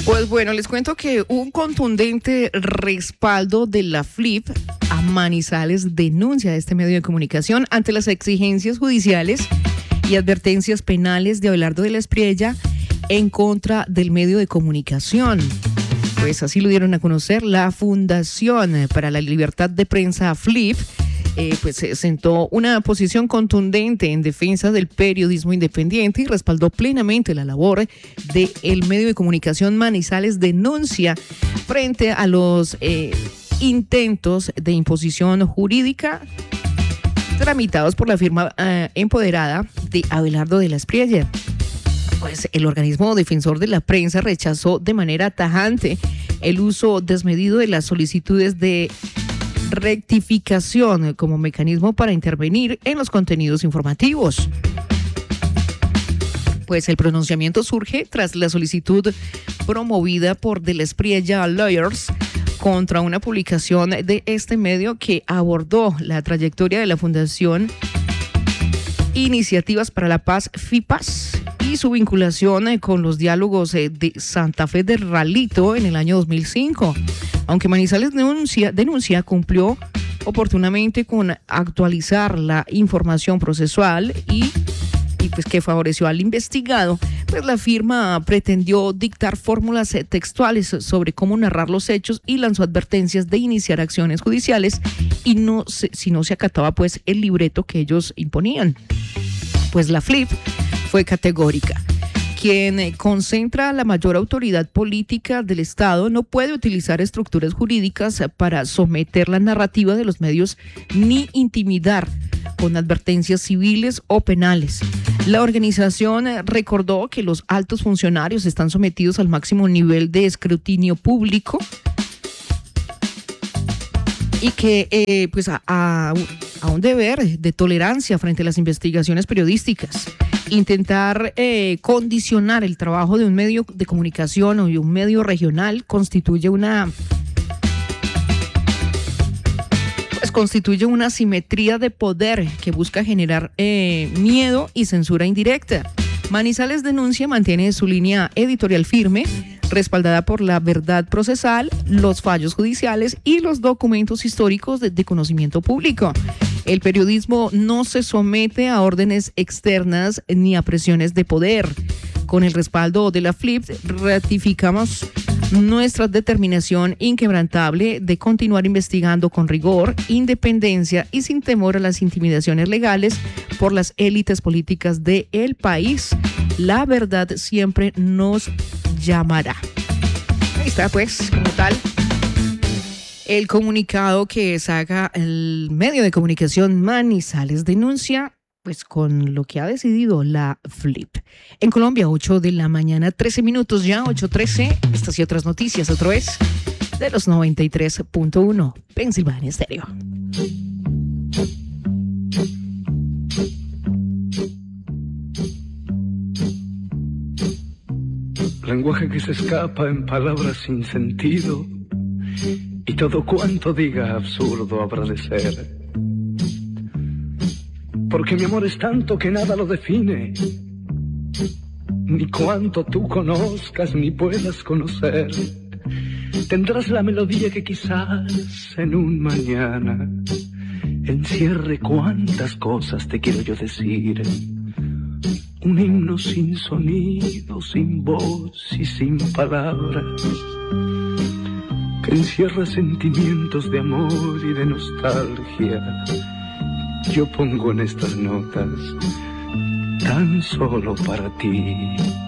Pues bueno, les cuento que un contundente respaldo de la FLIP a Manizales denuncia este medio de comunicación ante las exigencias judiciales y advertencias penales de Abelardo de la Espriella en contra del medio de comunicación. Pues así lo dieron a conocer la Fundación para la Libertad de Prensa FLIP. Pues sentó una posición contundente en defensa del periodismo independiente y respaldó plenamente la labor del medio de comunicación Manizales Denuncia frente a los intentos de imposición jurídica tramitados por la firma empoderada de Abelardo de la Espriella. Pues el organismo defensor de la prensa rechazó de manera tajante el uso desmedido de las solicitudes de rectificación como mecanismo para intervenir en los contenidos informativos. Pues el pronunciamiento surge tras la solicitud promovida por De la Espriella Lawyers contra una publicación de este medio que abordó la trayectoria de la Fundación Iniciativas para la Paz, FIPAS, y su vinculación con los diálogos de Santa Fe de Ralito en el año 2005. Aunque Manizales denuncia cumplió oportunamente con actualizar la información procesual y pues que favoreció al investigado, pues la firma pretendió dictar fórmulas textuales sobre cómo narrar los hechos y lanzó advertencias de iniciar acciones judiciales y si no se acataba pues el libreto que ellos imponían. Pues la FLIP fue categórica. Quien concentra la mayor autoridad política del Estado no puede utilizar estructuras jurídicas para someter la narrativa de los medios ni intimidar con advertencias civiles o penales. La organización recordó que los altos funcionarios están sometidos al máximo nivel de escrutinio público y que pues a un deber de tolerancia frente a las investigaciones periodísticas. Intentar condicionar el trabajo de un medio de comunicación o de un medio regional constituye una asimetría de poder que busca generar miedo y censura indirecta. Manizales Denuncia mantiene su línea editorial firme, respaldada por la verdad procesal, los fallos judiciales y los documentos históricos de conocimiento público. El periodismo no se somete a órdenes externas ni a presiones de poder. Con el respaldo de la FLIP, ratificamos nuestra determinación inquebrantable de continuar investigando con rigor, independencia y sin temor a las intimidaciones legales por las élites políticas del país. La verdad siempre nos llamará. Ahí está, pues, como tal, el comunicado que saca el medio de comunicación Manizales Denuncia, pues con lo que ha decidido la FLIP. En Colombia, 8 de la mañana, 13 minutos ya, 8:13. Estas y otras noticias, otra vez, de los 93.1 Pensilvania Estéreo. Lenguaje que se escapa en palabras sin sentido, y todo cuanto diga absurdo habrá de ser. Porque mi amor es tanto que nada lo define, ni cuanto tú conozcas ni puedas conocer. Tendrás la melodía que quizás en un mañana encierre cuantas cosas te quiero yo decir. Un himno sin sonido, sin voz y sin palabras, que encierra sentimientos de amor y de nostalgia. Yo pongo en estas notas tan solo para ti.